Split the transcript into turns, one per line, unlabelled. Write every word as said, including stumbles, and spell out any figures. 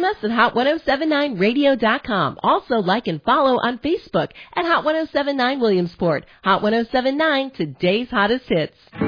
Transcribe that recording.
stream us at hot ten seventy-nine radio dot com. Also like and follow on Facebook at Hot ten seventy-nine Williamsport. Hot ten seventy-nine, today's hottest hits.